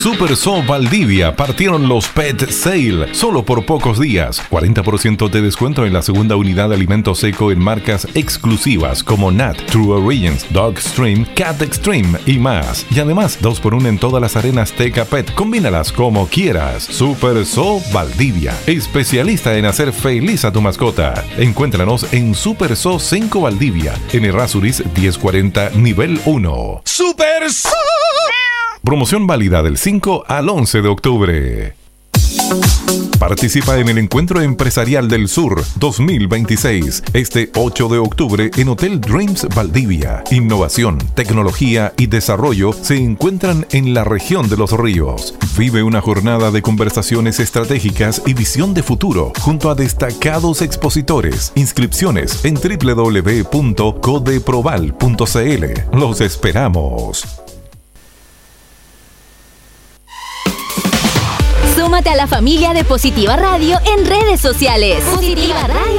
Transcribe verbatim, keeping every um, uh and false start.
Super Zoo Valdivia partieron los Pet Sale solo por pocos días. cuarenta por ciento de descuento en la segunda unidad de alimento seco en marcas exclusivas como Nat, True Origins, Dog Stream, Cat Extreme y más. Y además, dos por uno en todas las arenas Teca Pet. Combínalas como quieras. Super Zoo Valdivia, especialista en hacer feliz a tu mascota. Encuéntranos en Super Zoo cinco Valdivia, en Errázuriz diez cuarenta, nivel uno. Super Zoo. Promoción válida del cinco al once de octubre. Participa en el Encuentro Empresarial del Sur dos mil veintiséis, este ocho de octubre en Hotel Dreams Valdivia. Innovación, tecnología y desarrollo se encuentran en la región de los ríos. Vive una jornada de conversaciones estratégicas y visión de futuro junto a destacados expositores. Inscripciones en doble u doble u doble u punto codeproval punto c l. Los esperamos. Súmate a la familia de Positiva Radio en redes sociales. Positiva Radio.